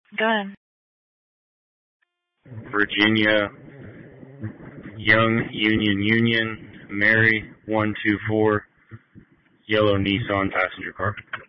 Go ahead. Virginia, Young Union, Mary 124, yellow Nissan passenger car.